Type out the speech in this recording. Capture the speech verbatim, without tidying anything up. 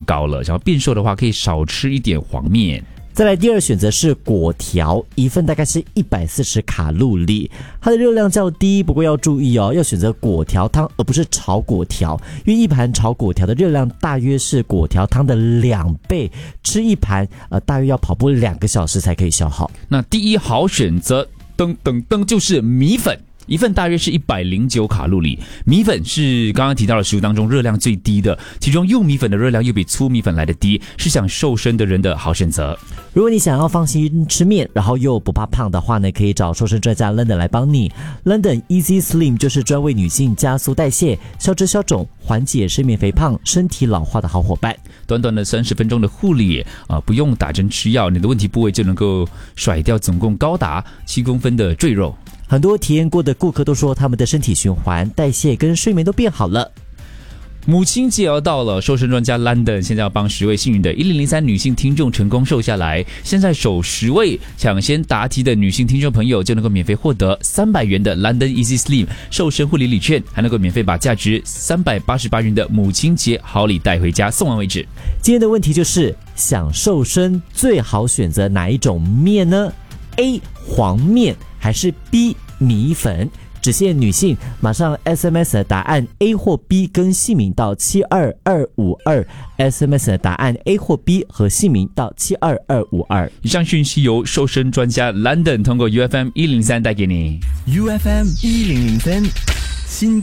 高了，想要变瘦的话，可以少吃一点黄面。 再来第二选择是果条，一份大概是一百四十卡路里，它的热量较低，不过要注意哦，要选择果条汤而不是炒果条，因为一盘炒果条的热量大约是果条汤的两倍，吃一盘呃大约要跑步两个小时才可以消耗。 那第一好选择噔噔噔就是米粉。一份大约是一百零九卡路里，米粉是刚刚提到的食物当中热量最低的，其中幼米粉的热量又比粗米粉来的低，是想瘦身的人的好选择。 如果你想要放心吃面，然后又不怕胖的话呢，可以找瘦身专家 London 来帮你。London Easy Slim 就是专为女性加速代谢、消脂消肿、缓解睡眠肥胖、身体老化的好伙伴。 短短的三十分钟的护理啊、呃，不用打针吃药，你的问题部位就能够甩掉总共高达七公分的赘肉。 很多体验过的顾客都说，他们的身体循环、代谢跟睡眠都变好了。 母亲节要到了，瘦身专家 London 现在要帮十位幸运的一零零三女性听众成功瘦下来。现在首十位抢先答题的女性听众朋友就能够免费获得三百元的 London Easy Slim 瘦身护理礼券，还能够免费把价值三百八十八元的母亲节好礼带回家，送完为止。 今天的问题就是，想瘦身最好选择哪一种面呢？ A 黄面还是 B 米粉？只限女性，马上 S M S 的答案 A 或 B 跟姓名到七二二五二 S M S 的答案 A 或 B 和姓名到七二二五二。 以上讯息由瘦身专家 London 通过 U F M 一零三带给你。 U F M 一零零三新